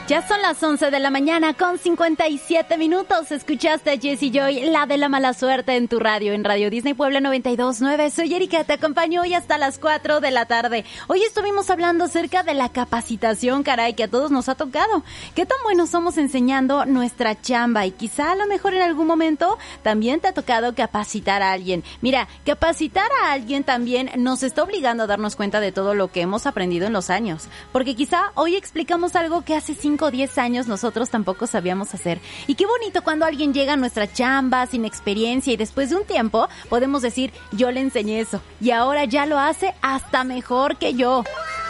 Ya son las 11 de la mañana con 57 minutos. Escuchaste a Jessie Joy, la de la mala suerte, en tu radio, en Radio Disney Puebla 92.9. Soy Erika, te acompaño hoy hasta las 4 de la tarde. Hoy estuvimos hablando acerca de la capacitación, caray, que a todos nos ha tocado. Qué tan buenos somos enseñando nuestra chamba, y quizá a lo mejor en algún momento también te ha tocado capacitar a alguien. Mira, capacitar a alguien también nos está obligando a darnos cuenta de todo lo que hemos aprendido en los años. Porque quizá hoy explicamos algo que hace 5 o 10 años nosotros tampoco sabíamos hacer. Y qué bonito cuando alguien llega a nuestra chamba sin experiencia y después de un tiempo podemos decir, yo le enseñé eso y ahora ya lo hace hasta mejor que yo.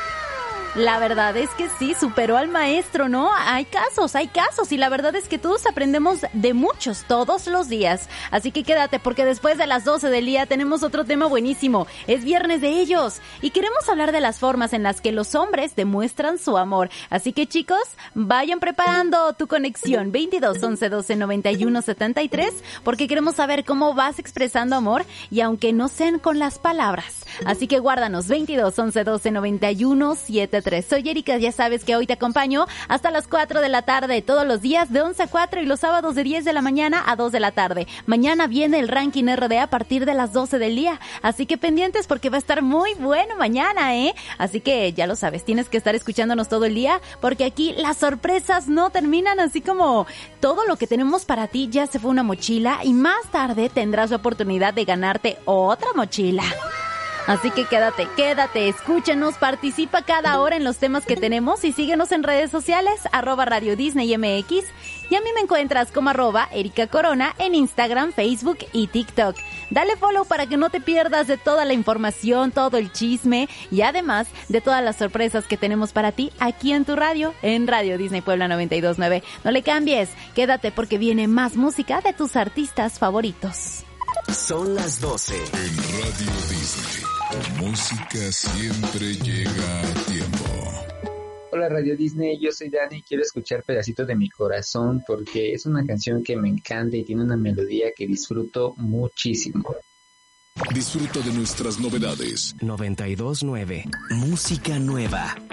La verdad es que sí, superó al maestro, ¿no? Hay casos, y la verdad es que todos aprendemos de muchos todos los días. Así que quédate, porque después de las 12 del día tenemos otro tema buenísimo. Es viernes de ellos y queremos hablar de las formas en las que los hombres demuestran su amor. Así que, chicos, vayan preparando tu conexión 22 11 12 91 73, porque queremos saber cómo vas expresando amor, y aunque no sean con las palabras. Así que guárdanos 22 11 12 91 73. Soy Erika, ya sabes que hoy te acompaño hasta las 4 de la tarde, todos los días de 11 a 4 y los sábados de 10 de la mañana a 2 de la tarde. Mañana viene el ranking RD a partir de las 12 del día, así que pendientes porque va a estar muy bueno mañana, ¿eh? Así que ya lo sabes, tienes que estar escuchándonos todo el día, porque aquí las sorpresas no terminan, así como todo lo que tenemos para ti. Ya se fue una mochila y más tarde tendrás la oportunidad de ganarte otra mochila. Así que quédate, escúchanos, participa cada hora en los temas que tenemos y síguenos en redes sociales, @Radio Disney MX, y a mí me encuentras como @Erika Corona en Instagram, Facebook y TikTok. Dale follow para que no te pierdas de toda la información, todo el chisme y además de todas las sorpresas que tenemos para ti aquí en tu radio, en Radio Disney Puebla 92.9. No le cambies, quédate porque viene más música de tus artistas favoritos. Son las 12 en Radio Disney. Tu música siempre llega a tiempo. Hola Radio Disney, yo soy Dani y quiero escuchar Pedacito de mi Corazón porque es una canción que me encanta y tiene una melodía que disfruto muchísimo. Disfruta de nuestras novedades. 92.9. Música nueva.